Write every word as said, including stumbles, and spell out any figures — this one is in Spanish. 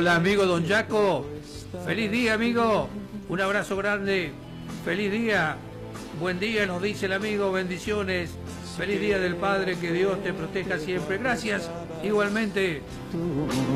Hola, amigo Don Jaco. Feliz día, amigo. Un abrazo grande. Feliz día. Buen día, nos dice el amigo. Bendiciones. Feliz día del Padre. Que Dios te proteja siempre. Gracias. Igualmente.